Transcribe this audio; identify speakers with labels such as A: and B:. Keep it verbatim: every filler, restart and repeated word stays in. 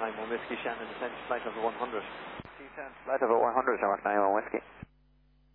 A: nine one Whiskey, Shannon, descent flight level one hundred.
B: Descent flight level one hundred, North nine one Whiskey.